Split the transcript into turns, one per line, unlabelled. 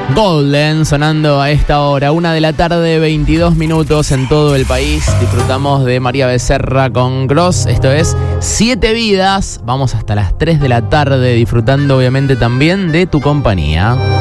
Golden sonando a esta hora, 1 de la tarde, 22 minutos en todo el país. Disfrutamos de María Becerra con Gross. Esto es 7 vidas. Vamos hasta las 3 de la tarde disfrutando obviamente también de tu compañía.